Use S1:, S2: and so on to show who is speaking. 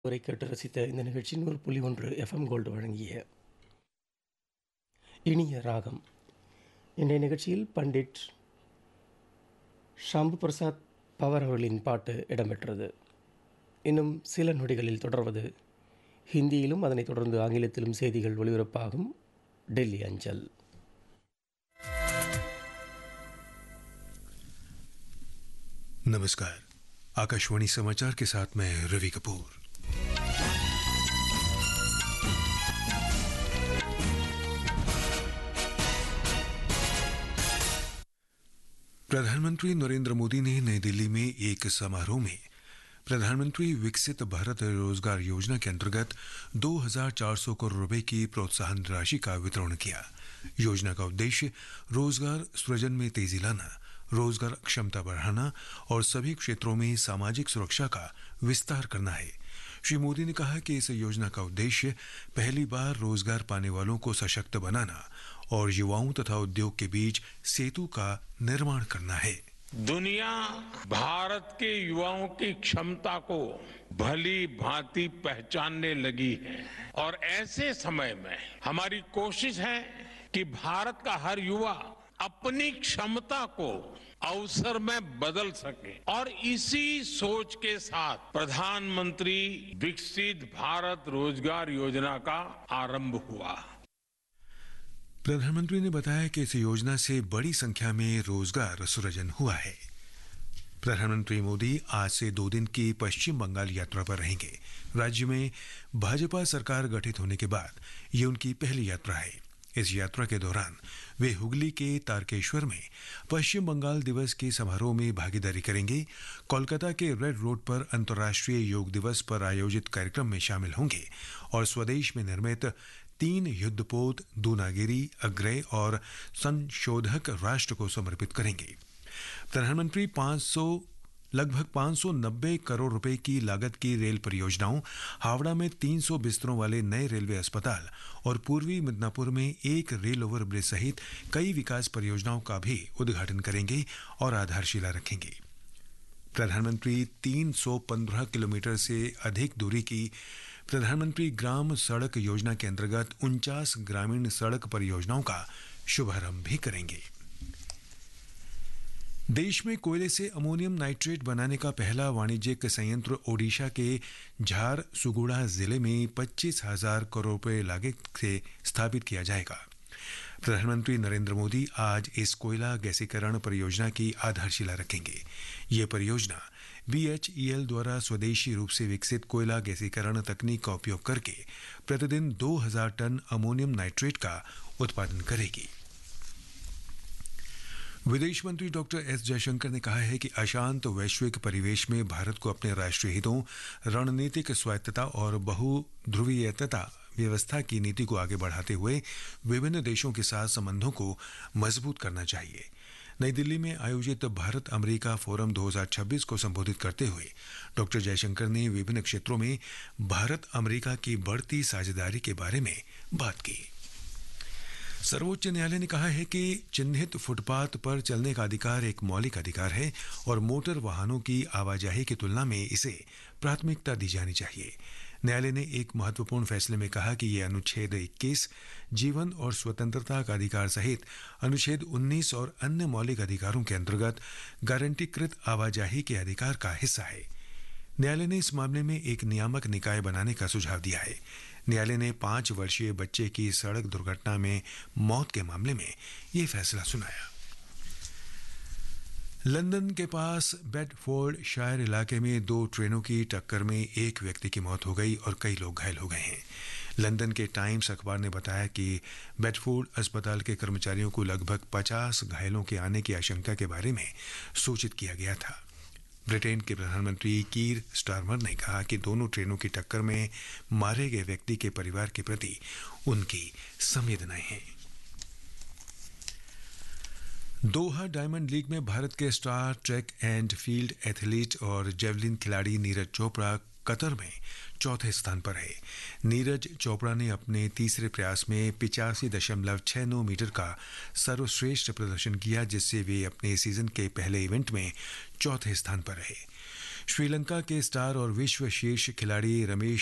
S1: வரை கேட்டு ரசித்த இந்த நிகழ்ச்சி 100.1 எஃப்எம் கோல்டு வழங்கிய இனிய ராகம். இன்றைய நிகழ்ச்சியில் பண்டிட் ஷாம்பு பிரசாத் பவர் அவர்களின் பாட்டு இடம்பெற்றது. இன்னும் சில நொடிகளில் தொடர்வது ஹிந்தியிலும் அதனைத் தொடர்ந்து ஆங்கிலத்திலும் செய்திகள் ஒலிபரப்பாகும் டெல்லி அஞ்சல்.
S2: नमस्कार, आकाशवाणी समाचार के साथ मैं रवि कपूर। प्रधानमंत्री नरेंद्र मोदी ने नई दिल्ली में एक समारोह में प्रधानमंत्री विकसित भारत रोजगार योजना के अंतर्गत 2,400 करोड़ रुपए की प्रोत्साहन राशि का वितरण किया। योजना का उद्देश्य रोजगार सृजन में तेजी लाना, रोजगार क्षमता बढ़ाना और सभी क्षेत्रों में सामाजिक सुरक्षा का विस्तार करना है। श्री मोदी ने कहा कि इस योजना का उद्देश्य पहली बार रोजगार पाने वालों को सशक्त बनाना और युवाओं तथा उद्योग के बीच सेतु का निर्माण करना है।
S3: दुनिया भारत के युवाओं की क्षमता को भली भांति पहचानने लगी है और ऐसे समय में हमारी कोशिश है कि भारत का हर युवा अपनी क्षमता को अवसर में बदल सके और इसी सोच के साथ प्रधानमंत्री विकसित भारत रोजगार योजना का आरंभ हुआ।
S2: प्रधानमंत्री ने बताया कि इस योजना से बड़ी संख्या में रोजगार सृजन हुआ है। प्रधानमंत्री मोदी आज से 2 दिन की पश्चिम बंगाल यात्रा पर रहेंगे। राज्य में भाजपा सरकार गठित होने के बाद ये उनकी पहली यात्रा है। इस यात्रा के दौरान वे हुगली के तारकेश्वर में पश्चिम बंगाल दिवस के समारोह में भागीदारी करेंगे। कोलकाता के रेड रोड पर अंतर्राष्ट्रीय योग दिवस पर आयोजित कार्यक्रम में शामिल होंगे और स्वदेश में निर्मित 3 युद्धपोत दूनागिरी, अग्रय और संशोधक राष्ट्र को समर्पित करेंगे। प्रधानमंत्री लगभग 590 करोड़ रुपए की लागत की रेल परियोजनाओं, हावड़ा में 300 बिस्तरों वाले नए रेलवे अस्पताल और पूर्वी मिदनापुर में एक रेल ओवर ब्रिज सहित कई विकास परियोजनाओं का भी उद्घाटन करेंगे और आधारशिला रखेंगे। प्रधानमंत्री 315 किलोमीटर से अधिक दूरी की प्रधानमंत्री ग्राम सड़क योजना के अंतर्गत 49 ग्रामीण सड़क परियोजनाओं का शुभारंभ भी करेंगे। देश में कोयले से अमोनियम नाइट्रेट बनाने का पहला वाणिज्यिक संयंत्र ओडिशा के झारसुगुड़ा जिले में 25,000 करोड़ रुपए लागत से स्थापित किया जाएगा। प्रधानमंत्री नरेंद्र मोदी आज इस कोयला गैसीकरण परियोजना की आधारशिला रखेंगे। ये परियोजना BHEL द्वारा स्वदेशी रूप से विकसित कोयला गैसीकरण तकनीक का उपयोग करके प्रतिदिन 2,000 टन अमोनियम नाइट्रेट का उत्पादन करेगी। विदेश मंत्री डॉक्टर एस जयशंकर ने कहा है कि अशांत वैश्विक परिवेश में भारत को अपने राष्ट्रीय हितों, रणनीतिक स्वायत्तता और बहुध्रुवीयता व्यवस्था की नीति को आगे बढ़ाते हुए विभिन्न देशों के साथ संबंधों को मजबूत करना चाहिए। नई दिल्ली में आयोजित भारत अमेरिका फोरम 2026 को संबोधित करते हुए डॉक्टर जयशंकर ने विभिन्न क्षेत्रों में भारत अमेरिका की बढ़ती साझेदारी के बारे में बात की। सर्वोच्च न्यायालय ने कहा है कि चिन्हित फुटपाथ पर चलने का अधिकार एक मौलिक अधिकार है और मोटर वाहनों की आवाजाही की तुलना में इसे प्राथमिकता दी जानी चाहिए। न्यायालय ने एक महत्वपूर्ण फैसले में कहा कि यह अनुच्छेद 21 जीवन और स्वतंत्रता का अधिकार सहित अनुच्छेद 19 और अन्य मौलिक अधिकारों के अंतर्गत गारंटीकृत आवाजाही के अधिकार का हिस्सा है। न्यायालय ने इस मामले में एक नियामक निकाय बनाने का सुझाव दिया है। न्यायालय ने 5 वर्षीय बच्चे की सड़क दुर्घटना में मौत के मामले में यह फैसला सुनाया। लंदन के पास बेडफोर्ड शायर इलाके में 2 ट्रेनों की टक्कर में एक व्यक्ति की मौत हो गई और कई लोग घायल हो गए हैं। लंदन के टाइम्स अखबार ने बताया कि बेडफोर्ड अस्पताल के कर्मचारियों को लगभग 50 घायलों के आने की आशंका के बारे में सूचित किया गया था। ब्रिटेन के प्रधानमंत्री कीर स्टारमर ने कहा कि दोनों ट्रेनों की टक्कर में मारे गए व्यक्ति के परिवार के प्रति उनकी संवेदनाएं हैं। दोहा डायमंड लीग में भारत के Star Trek and field athlete और जेवलिन खिलाड़ी नीरज चोपड़ा कतर में चौथे स्थान पर है। नीरज चोपड़ा ने अपने तीसरे प्रयास में 85.69 मीटर का सर्वश्रेष्ठ प्रदर्शन किया, जिससे वे अपने सीजन के पहले इवेंट में चौथे स्थान पर रहे। श्रीलंका के स्टार और विश्व शीर्ष खिलाड़ी रमेश